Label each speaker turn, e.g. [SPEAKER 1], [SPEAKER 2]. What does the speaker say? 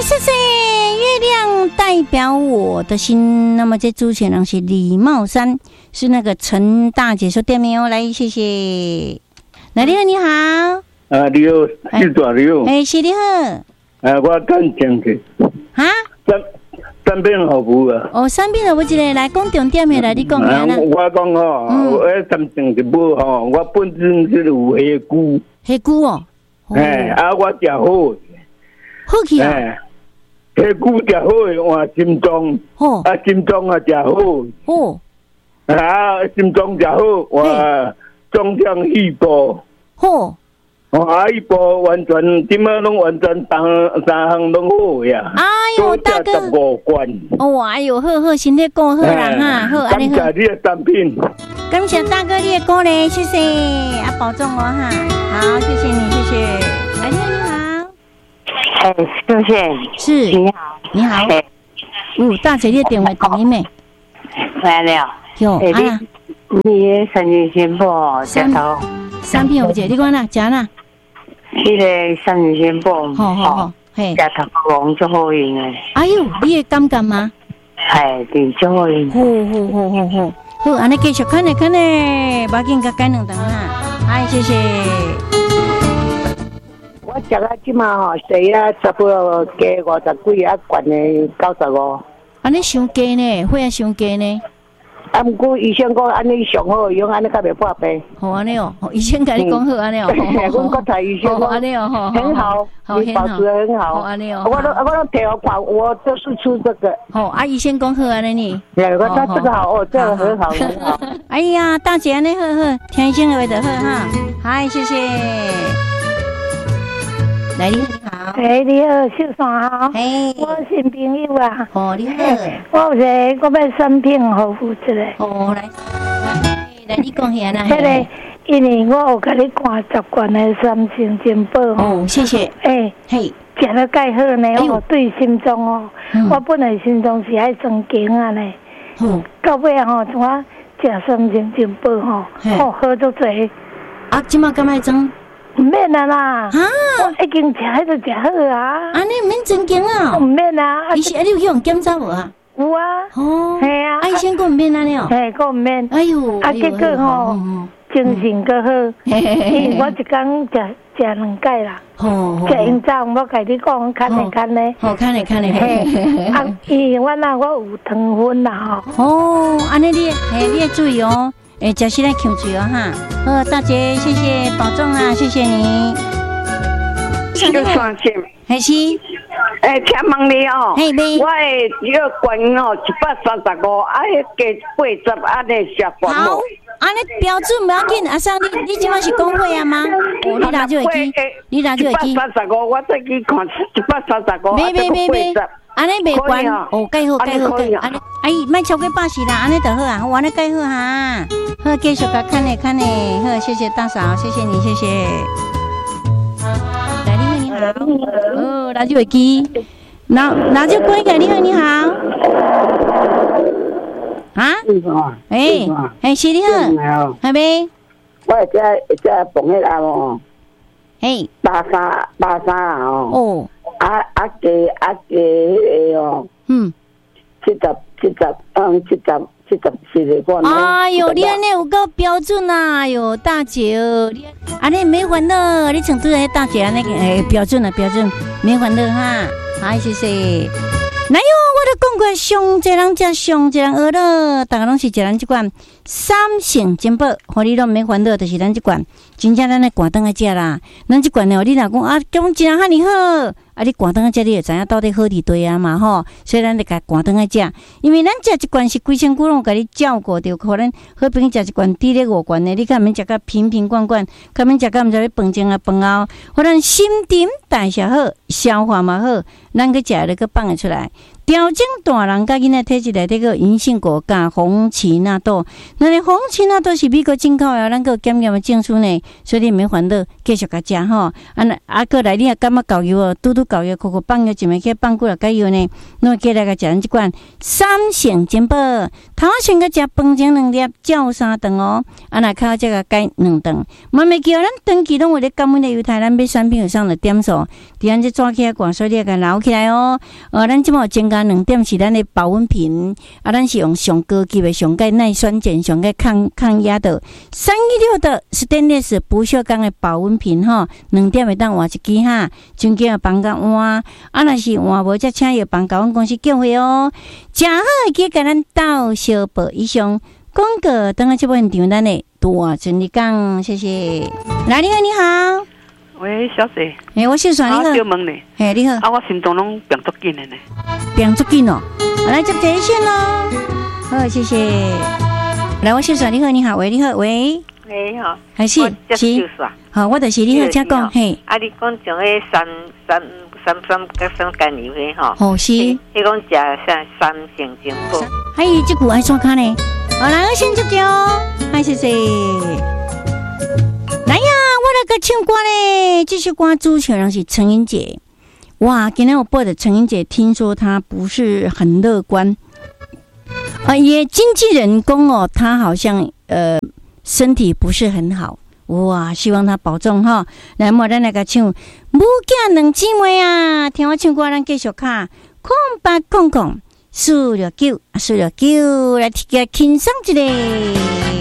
[SPEAKER 1] 谢谢月亮代表我的心。那么这主持人是李茂山，是那个陈大姐说店名哦，来谢谢。来，你好，你好。
[SPEAKER 2] 你好，是大你好。
[SPEAKER 1] 是你好。
[SPEAKER 2] 我干讲去。
[SPEAKER 1] 哈？
[SPEAKER 2] 三边服务啊。
[SPEAKER 1] 哦，三边服务一个来讲重点的来，你讲下啦。
[SPEAKER 2] 我讲吼，我三正一步吼，我本身是有虾菇。
[SPEAKER 1] 虾菇哦。
[SPEAKER 2] 我食好。
[SPEAKER 1] 好去啊。
[SPEAKER 2] 虾菇食好的换心脏。
[SPEAKER 1] 哦。
[SPEAKER 2] 心脏食好。
[SPEAKER 1] 哦。
[SPEAKER 2] 心脏食好，我中央细胞。
[SPEAKER 1] 好。
[SPEAKER 2] 细胞完全点啊，拢完全三项拢好呀。哎
[SPEAKER 1] 呦，大哥
[SPEAKER 2] ，15罐。
[SPEAKER 1] 哎呦，好，身体够好啦哈，好，安尼好。
[SPEAKER 2] 感谢你的产品。
[SPEAKER 1] 感谢大哥你的鼓励，谢谢，保重我哈。好，谢谢你，谢谢。来，你好。
[SPEAKER 3] 谢谢。
[SPEAKER 1] 是。你好。大姐，你的电话等音没？
[SPEAKER 3] 回来了。
[SPEAKER 1] 有啊。
[SPEAKER 3] 你三元仙宝食头。
[SPEAKER 1] 三片有姐，你讲啦，食啦。
[SPEAKER 3] 迄个三元仙宝。
[SPEAKER 1] 好，嘿。
[SPEAKER 3] 食头王足好用诶。
[SPEAKER 1] 哎呦，你会感觉吗？
[SPEAKER 3] 对，足好用。
[SPEAKER 1] 好，安尼继续看咧，无要紧，甲改2顿哈。哎，谢谢。
[SPEAKER 3] 我食啊，即马吼，细啊，差不多加50几啊，悬诶95。
[SPEAKER 1] 安尼伤低呢，血压伤低呢。
[SPEAKER 3] 毋过医生讲安尼上好用，安尼较袂破病。
[SPEAKER 1] 好安尼哦，医生甲你讲好安尼哦。
[SPEAKER 3] 阮国台医生讲
[SPEAKER 1] 安尼哦，
[SPEAKER 3] 很好，你保持得很好。
[SPEAKER 1] 安尼哦，
[SPEAKER 3] 我都贴我看，我就是出这个。
[SPEAKER 1] 医生讲好安尼呢。
[SPEAKER 3] 对，我说这个好，这个很好，很好。
[SPEAKER 1] 哎呀，大姐安尼好，听医生的话就好哈。嗨，谢谢。来，你好。
[SPEAKER 4] 你好，秀山好。我新朋友啊。
[SPEAKER 1] 你好。
[SPEAKER 4] 我有一个，我要三片服务一个。
[SPEAKER 1] 来，你讲下啦。
[SPEAKER 4] 迄个，因为我有甲你看10罐的三星珍宝。
[SPEAKER 1] 谢谢。
[SPEAKER 4] 食了介好呢，对心脏哦，我本来心脏是爱装经啊呢。到尾啊吼，我食三星珍宝吼，好足济。
[SPEAKER 1] 即马敢爱装？
[SPEAKER 4] 唔免啦，我已经食迄个食好啊。
[SPEAKER 1] 安尼唔免真经啊？
[SPEAKER 4] 唔免啊。
[SPEAKER 1] 医生，你有去用检查无啊？
[SPEAKER 4] 有啊。系啊。
[SPEAKER 1] 医生讲唔免安尼哦。
[SPEAKER 4] 讲唔免。
[SPEAKER 1] 哎呦。
[SPEAKER 4] 结果吼，精神搁好。因为我一工食2摆啦。食因早我甲你讲，看咧。看咧。因为我有糖分啦
[SPEAKER 1] 吼。安尼你要注意哦。食时来控制哦哈。好，大姐，谢谢，保重啊，谢谢你。
[SPEAKER 3] 就算是。
[SPEAKER 1] 还是。
[SPEAKER 3] 请问你哦。我的这个管哦，135，加80，安尼下管
[SPEAKER 1] 好，安尼标准不要紧。阿生，你今晚是讲会啊吗？你拿就会记。
[SPEAKER 3] 135，我再去看135。
[SPEAKER 1] 没。安尼袂关改好。安尼，莫超过80啦，安尼就好啊。我安尼改好哈。好，继续甲看咧。好，谢谢大嫂，谢谢你，谢谢。来，你好。拿就会记。拿就关个，你好。是你好。系咪？
[SPEAKER 3] 我这碰迄阿哦。83哦。加迄个哦，74个。
[SPEAKER 1] 哎呦，你安尼有够标准啊！哎呦，大姐哦，你安尼没烦恼，你成都人大姐安尼标准，没烦恼哈。好，谢谢。哪有我都讲过，上一人食，上一人学了，大家拢是食咱这款三星珍宝，互你拢免烦恼，就是咱这款，真正咱来赶灯来食啦。咱这款呢，你若讲啊，讲一人哈尼好。你赶灯啊，这你会知影到底好伫对啊嘛吼，所以咱得甲赶灯啊食，因为咱食一罐是规身躯拢甲你照顾着，可能好比食一罐低咧5罐的，你敢免食甲瓶罐罐，敢免食甲毋知咧饭前啊饭后，可能心情代谢好，消化嘛好，咱去食了去放会出来。 调整大人甲囡仔体质内底个银杏果加红奇纳豆，那你红奇纳豆是美国进口的，咱个检验的证书呢，所以你免烦恼，继续甲食吼。过来你也感觉搞油哦，拄搞油，口放药一枚去放过来加油呢，那过来甲食咱即款三成金宝，头先甲食饭前2粒，照3顿哦，那靠这个改2顿，慢慢叫咱长期拢有咧感恩的犹太咱买产品有上的点数，伫咱这抓起来挂，所以你甲留起来哦。咱即满增加2点是咱的保温瓶，咱是用上高级的、上盖耐酸碱、上盖抗压的316的 stainless 不锈钢的保温瓶吼，2点会当换一支哈，真叫放甲换，若是换无则请药房甲阮公司叫回哦。食好记甲咱到小报以上广告，等下这部现场咱的大顺利讲，谢谢。来，你好，你好。
[SPEAKER 5] 喂，小姐。
[SPEAKER 1] 我小帅，你好。
[SPEAKER 5] 小问你。
[SPEAKER 1] 你好。
[SPEAKER 5] 我心中拢病足紧的呢。
[SPEAKER 1] 病足紧哦，来接电线咯。好，谢谢。来，我小帅，你好，你好，喂，你好，喂。
[SPEAKER 5] 你好。
[SPEAKER 1] 还是。好，我就是你好，请讲，嘿。
[SPEAKER 5] 你讲从迄三干油的吼。
[SPEAKER 1] 好是。
[SPEAKER 5] 你讲食三成金宝。
[SPEAKER 1] 还有这句爱刷卡呢。好，来，我先接着哦。嗨，谢谢。来呀，我来个唱歌嘞！这首歌主唱人是陈英姐。哇，今天我播的陈英姐，听说她不是很乐观，也经纪人讲哦，她好像身体不是很好。哇，希望她保重哈。来，我咱来个唱，母囝两姊妹啊，听我唱歌，咱继续卡08004949，来听个轻松一个。